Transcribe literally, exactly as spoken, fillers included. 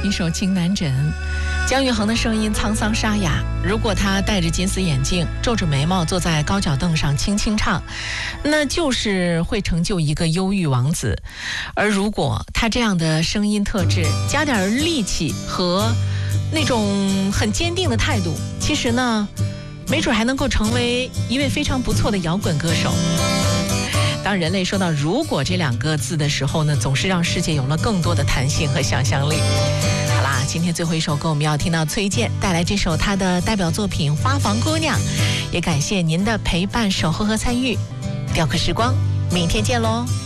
一首《情难枕》。姜育恒的声音沧桑沙哑，如果他戴着金丝眼镜，皱着眉毛，坐在高脚凳上轻轻唱，那就是会成就一个忧郁王子。而如果他这样的声音特质加点力气和那种很坚定的态度，其实呢没准还能够成为一位非常不错的摇滚歌手。当人类说到如果这两个字的时候呢，总是让世界有了更多的弹性和想象力。好啦，今天最后一首歌我们要听到崔健带来这首他的代表作品《花房姑娘》，也感谢您的陪伴、守候和参与。雕刻时光，明天见喽。